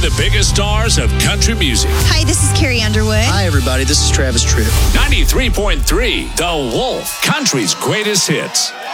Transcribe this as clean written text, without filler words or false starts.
the biggest stars of country music. Hi, this is Carrie Underwood. Hi, everybody. This is Travis Tritt. 93.3 The Wolf, country's greatest hits.